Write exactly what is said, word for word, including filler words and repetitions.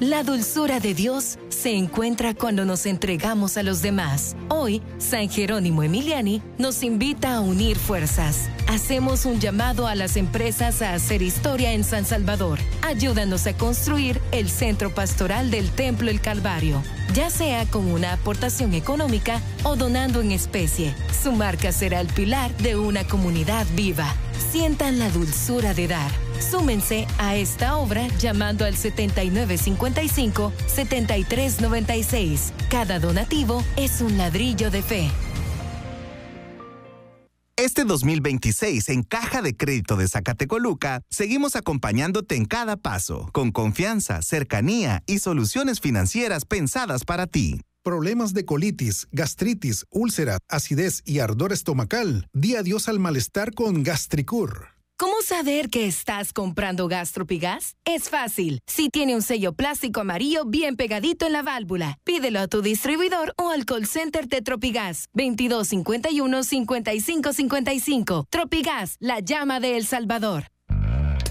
La dulzura de Dios se encuentra cuando nos entregamos a los demás. Hoy, San Jerónimo Emiliani nos invita a unir fuerzas. Hacemos un llamado a las empresas a hacer historia en San Salvador. Ayúdanos a construir el centro pastoral del Templo El Calvario, ya sea con una aportación económica o donando en especie. Su marca será el pilar de una comunidad viva. Sientan la dulzura de dar. Súmense a esta obra llamando al setenta y nueve cincuenta y cinco, setenta y tres noventa y seis. Cada donativo es un ladrillo de fe. Este dos mil veintiséis, en Caja de Crédito de Zacatecoluca, seguimos acompañándote en cada paso, con confianza, cercanía y soluciones financieras pensadas para ti. Problemas de colitis, gastritis, úlcera, acidez y ardor estomacal. Di adiós al malestar con Gastricur. ¿Cómo saber que estás comprando Gastropigas? Es fácil. Si tiene un sello plástico amarillo bien pegadito en la válvula, pídelo a tu distribuidor o al call center de Tropigas. veintidós cincuenta y uno, cincuenta y cinco cincuenta y cinco. Tropigas, la llama de El Salvador.